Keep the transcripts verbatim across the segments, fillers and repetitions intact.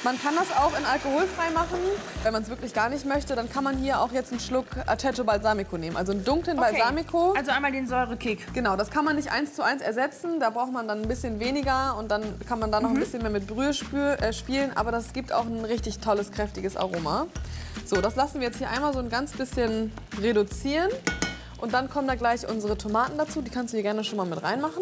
Man kann das auch in alkoholfrei machen. Wenn man es wirklich gar nicht möchte, dann kann man hier auch jetzt einen Schluck Aceto Balsamico nehmen. Also einen dunklen Okay. Balsamico. Also einmal den Säurekick. Genau, das kann man nicht eins zu eins ersetzen. Da braucht man dann ein bisschen weniger und dann kann man da noch mhm. ein bisschen mehr mit Brühe spür, äh, spielen. Aber das gibt auch ein richtig tolles, kräftiges Aroma. So, das lassen wir jetzt hier einmal so ein ganz bisschen reduzieren. Und dann kommen da gleich unsere Tomaten dazu. Die kannst du hier gerne schon mal mit reinmachen.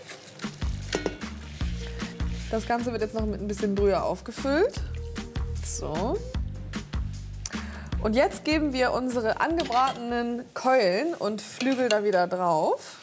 Das Ganze wird jetzt noch mit ein bisschen Brühe aufgefüllt. So. Und jetzt geben wir unsere angebratenen Keulen und Flügel da wieder drauf.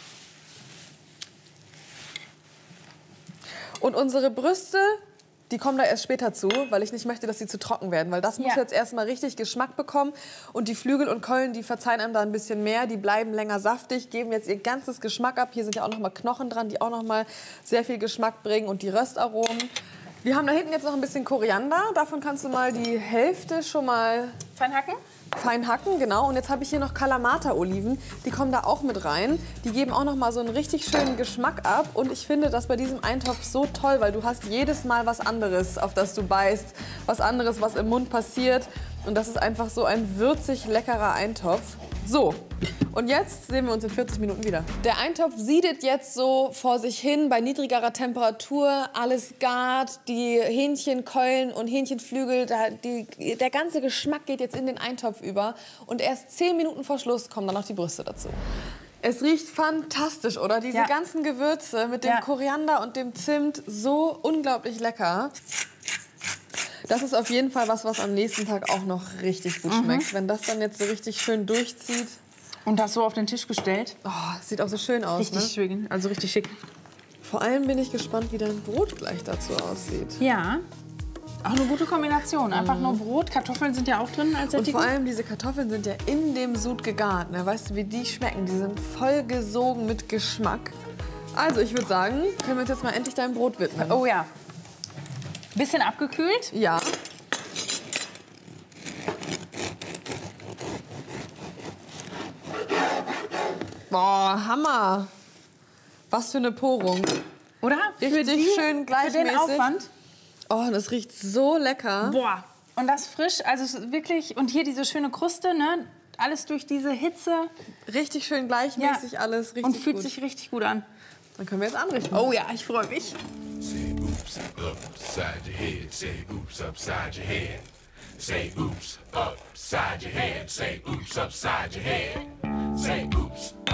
Und unsere Brüste, die kommen da erst später zu, weil ich nicht möchte, dass sie zu trocken werden. Weil das muss Ja. jetzt erstmal richtig Geschmack bekommen. Und die Flügel und Keulen, die verzeihen einem da ein bisschen mehr. Die bleiben länger saftig, geben jetzt ihr ganzes Geschmack ab. Hier sind ja auch noch mal Knochen dran, die auch noch mal sehr viel Geschmack bringen. Und die Röstaromen. Wir haben da hinten jetzt noch ein bisschen Koriander. Davon kannst du mal die Hälfte schon mal Fein hacken? fein hacken, genau. Und jetzt habe ich hier noch Kalamata-Oliven. Die kommen da auch mit rein. Die geben auch noch mal so einen richtig schönen Geschmack ab. Und ich finde das bei diesem Eintopf so toll, weil du hast jedes Mal was anderes, auf das du beißt. Was anderes, was im Mund passiert. Und das ist einfach so ein würzig leckerer Eintopf. So, und jetzt sehen wir uns in vierzig Minuten wieder. Der Eintopf siedet jetzt so vor sich hin bei niedrigerer Temperatur. Alles gart, die Hähnchenkeulen und Hähnchenflügel, da, die, der ganze Geschmack geht jetzt in den Eintopf über. Und erst zehn Minuten vor Schluss kommen dann noch die Brüste dazu. Es riecht fantastisch, oder? Diese Ja. ganzen Gewürze mit dem Ja. Koriander und dem Zimt, so unglaublich lecker. Das ist auf jeden Fall was, was am nächsten Tag auch noch richtig gut schmeckt. Wenn das dann jetzt so richtig schön durchzieht. Und das so auf den Tisch gestellt. Oh, sieht auch so schön aus, Richtig ne? schön, also richtig schick. Vor allem bin ich gespannt, wie dein Brot gleich dazu aussieht. Ja, auch eine gute Kombination. Einfach nur Brot, Kartoffeln sind ja auch drin als Und Sättigung. vor allem diese Kartoffeln sind ja in dem Sud gegart. Ne? Weißt du, wie die schmecken? Die sind voll gesogen mit Geschmack. Also ich würde sagen, können wir uns jetzt mal endlich deinem Brot widmen. Oh ja. Bisschen abgekühlt. Ja. Boah, Hammer. Was für eine Porung. Oder? Richtig die, schön Für gleichmäßig. den Aufwand. Oh, das riecht so lecker. Boah. Und das frisch, also es ist wirklich, und hier diese schöne Kruste, ne? Alles durch diese Hitze. Richtig schön gleichmäßig alles. Richtig Und fühlt gut. sich richtig gut an. Dann können wir jetzt anrichten. Oh ja, ich freue mich. Say oops upside your head. Say oops upside your head. Say oops upside your head. Say oops upside your head. Say oops